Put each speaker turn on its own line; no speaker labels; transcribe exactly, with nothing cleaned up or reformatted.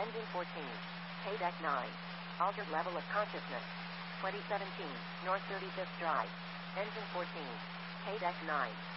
Engine fourteen. K-Deck nine. Altered level of consciousness. twenty seventeen, North thirty-fifth Drive. Engine fourteen. K-Deck nine.